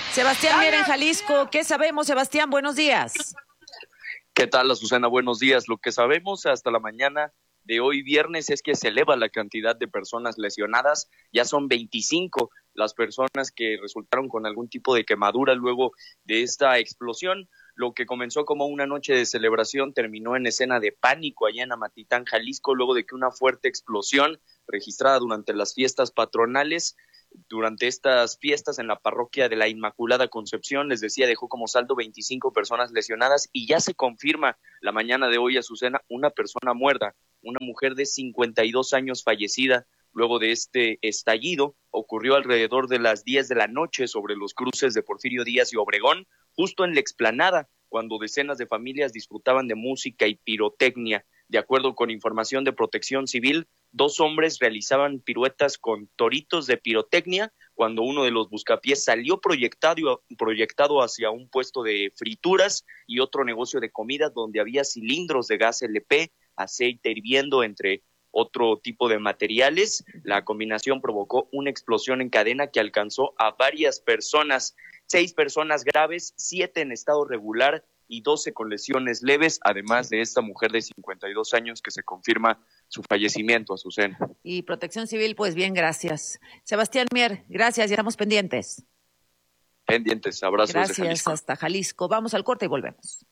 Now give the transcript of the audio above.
Sebastián Mier en Jalisco. ¿Qué sabemos, Sebastián? Buenos días. ¿Qué tal, Azucena? Buenos días. Lo que sabemos hasta la mañana de hoy viernes es que se eleva la cantidad de personas lesionadas. Ya son 25 las personas que resultaron con algún tipo de quemadura luego de esta explosión. Lo que comenzó como una noche de celebración terminó en escena de pánico allá en Amatitán, Jalisco, luego de que una fuerte explosión registrada durante las fiestas patronales. Durante estas fiestas en la parroquia de la Inmaculada Concepción, les decía, dejó como saldo 25 personas lesionadas y ya se confirma la mañana de hoy, Azucena, una persona muerta, una mujer de 52 años fallecida luego de este estallido. Ocurrió alrededor de las 10 de la noche sobre los cruces de Porfirio Díaz y Obregón, justo en la explanada, cuando decenas de familias disfrutaban de música y pirotecnia. De acuerdo con información de Protección Civil, 2 hombres realizaban piruetas con toritos de pirotecnia cuando uno de los buscapiés salió proyectado hacia un puesto de frituras y otro negocio de comida donde había cilindros de gas LP, aceite hirviendo, entre otro tipo de materiales. La combinación provocó una explosión en cadena que alcanzó a varias personas, 6 personas graves, 7 en estado regular y 12 con lesiones leves, además de esta mujer de 52 años que se confirma su fallecimiento, Azucena. Y Protección Civil, pues bien, gracias. Sebastián Mier, gracias, ya estamos pendientes. Pendientes, abrazos de Gracias, Jalisco. hasta Jalisco. Vamos al corte y volvemos.